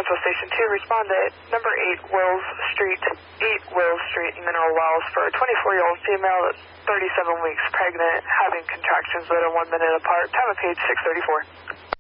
Central Station 2, respond at number 8 Wills Street in Mineral Wells for a 24-year-old female that's 37 weeks pregnant, having contractions that are 1 minute apart. Time of page 634.